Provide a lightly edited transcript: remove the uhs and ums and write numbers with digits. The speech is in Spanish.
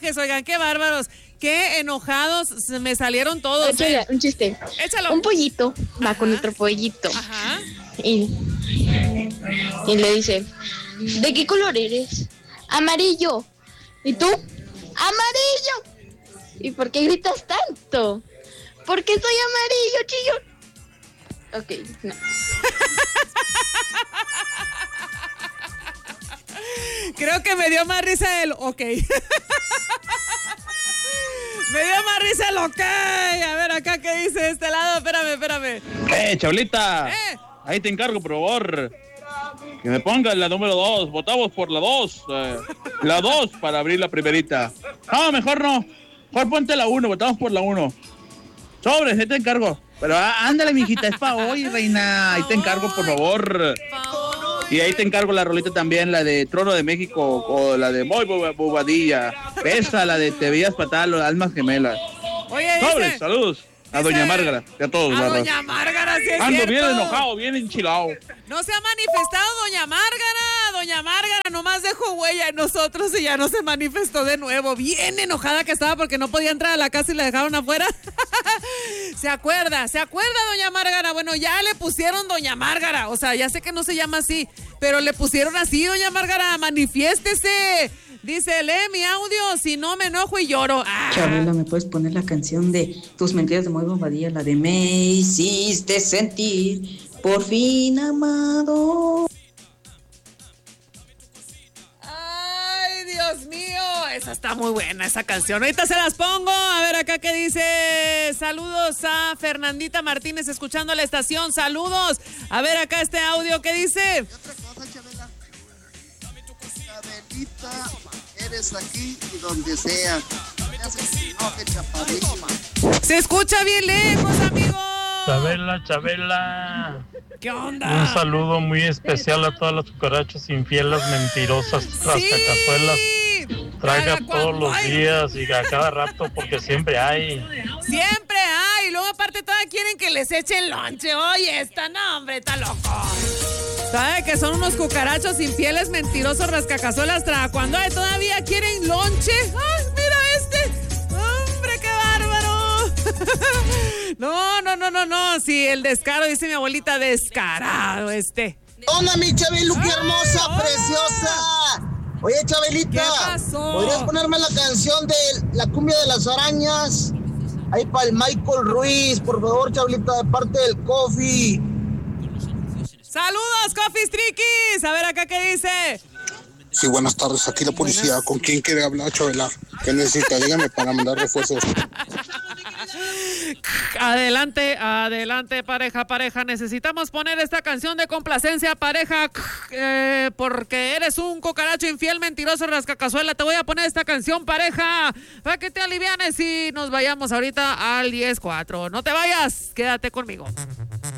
mensajes, oigan, qué bárbaros, qué enojados me salieron todos. Oye, un chiste. Échalo. Un pollito va con otro pollito. Ajá. Y le dice, ¿de qué color eres? Amarillo. ¿Y tú? Amarillo. ¿Y por qué gritas tanto? Porque soy amarillo, chillón. Ok, no. Creo que me dio más risa el ok. Me dio más risa el ok. A ver, acá, ¿qué dice de este lado? Espérame. Chablita. Ahí te encargo, por favor. Que me pongas la número 2. Votamos por la 2. La 2 para abrir la primerita. No, mejor no. Mejor ponte la 1. Votamos por la 1. Sobres, ahí te encargo. Pero ándale, mijita, es para hoy, reina. Ahí te encargo, por favor. Y ahí te encargo la rolita también, la de Trono de México o la de Muy Bobadilla. Esa, la de Te veías fatal o Almas Gemelas. Oye, Sobres, saludos. A doña Márgara, y a todos. A doña Márgara, sí es Ando cierto. bien enojado, bien enchilado. No se ha manifestado doña Márgara. Doña Márgara nomás dejó huella en nosotros y ya no se manifestó de nuevo. Bien enojada que estaba porque no podía entrar a la casa y la dejaron afuera. ¿Se acuerda doña Márgara? Bueno, ya le pusieron doña Márgara. O sea, ya sé que no se llama así, pero le pusieron así, doña Márgara. Manifiéstese. Dice, lee mi audio, si no me enojo y lloro. Chabela, ¿me puedes poner la canción de Tus mentiras de Muy Bobadilla? La de Me hiciste sentir por fin amado. Ay, Dios mío, esa está muy buena, esa canción. Ahorita se las pongo. A ver acá qué dice. Saludos a Fernandita Martínez escuchando la estación. Saludos. A ver acá este audio, ¿qué dice? Chabelita, eres aquí y donde sea. Se escucha bien lejos, amigo. Chabela. ¿Qué onda? Un saludo muy especial a todas las cucarachas infieles, mentirosas, rascacazuelas. Traga todos los días y a cada rato porque siempre hay. Siempre hay. Y luego aparte todavía quieren que les echen lonche. Oye, no, hombre, está loco. ¿Sabe que son unos cucarachos infieles, mentirosos, rascacazuelas? Cuando todavía quieren lonche. ¡Ay, mira este! ¡Hombre, qué bárbaro! No. Sí, el descaro, dice mi abuelita, descarado este. ¡Hola, mi Chabeluki hermosa, preciosa! Oye, Chabelita, ¿qué pasó? ¿Podrías ponerme la canción de La cumbia de las arañas? Ahí para el Michael Ruiz, por favor, Chabelita, de parte del Coffee. ¡Saludos, Coffee Strikis! A ver acá qué dice. Sí, buenas tardes, aquí la policía. ¿Con quién quiere hablar, Chabela? ¿Qué necesita? Dígame para mandar refuerzos. Adelante, pareja. Necesitamos poner esta canción de complacencia, pareja, porque eres un cucaracho infiel, mentiroso, rascacazuela. Te voy a poner esta canción, pareja, para que te alivianes y nos vayamos ahorita al 10-4. No te vayas, quédate conmigo.